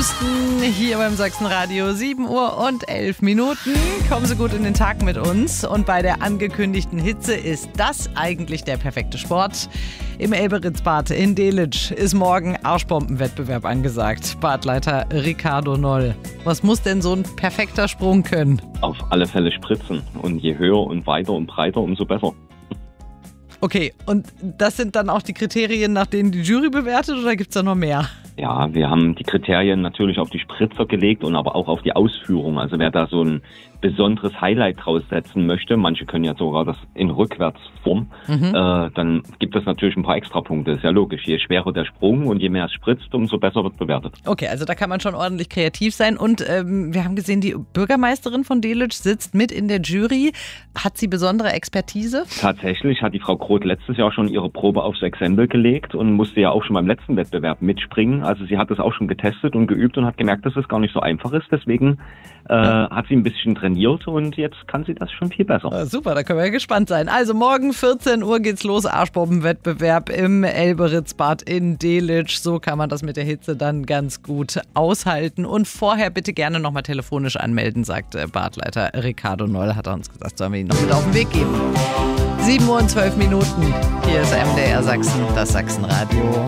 Husten hier beim Sachsenradio. 7 Uhr und 11 Minuten. Kommen Sie gut in den Tag mit uns. Und bei der angekündigten Hitze ist das eigentlich der perfekte Sport. Im Elberitzbad in Delitzsch ist morgen Arschbombenwettbewerb angesagt. Badleiter Ricardo Noll. Was muss denn so ein perfekter Sprung können? Auf alle Fälle spritzen. Und je höher und weiter und breiter, umso besser. Okay, und das sind dann auch die Kriterien, nach denen die Jury bewertet, oder gibt es da noch mehr? Ja, wir haben die Kriterien natürlich auf die Spritzer gelegt und aber auch auf die Ausführung. Also wer da so ein besonderes Highlight draus setzen möchte, manche können ja sogar das in Rückwärtsform, dann gibt es natürlich ein paar Extrapunkte. Ist ja logisch, je schwerer der Sprung und je mehr es spritzt, umso besser wird bewertet. Okay, also da kann man schon ordentlich kreativ sein. Und wir haben gesehen, die Bürgermeisterin von Delitzsch sitzt mit in der Jury. Hat sie besondere Expertise? Tatsächlich hat die Frau Groth letztes Jahr schon ihre Probe aufs Exempel gelegt und musste ja auch schon beim letzten Wettbewerb mitspringen. Also sie hat das auch schon getestet und geübt und hat gemerkt, dass es gar nicht so einfach ist. Deswegen hat sie ein bisschen trainiert und jetzt kann sie das schon viel besser. Super, da können wir ja gespannt sein. Also morgen 14 Uhr geht's los, Arschbombenwettbewerb im Elberitzbad in Delitzsch. So kann man das mit der Hitze dann ganz gut aushalten. Und vorher bitte gerne nochmal telefonisch anmelden, sagt Badleiter Ricardo Noll. Hat er uns gesagt, sollen wir ihn noch mit auf den Weg geben. 7 Uhr und 12 Minuten. Hier ist MDR Sachsen, das Sachsenradio.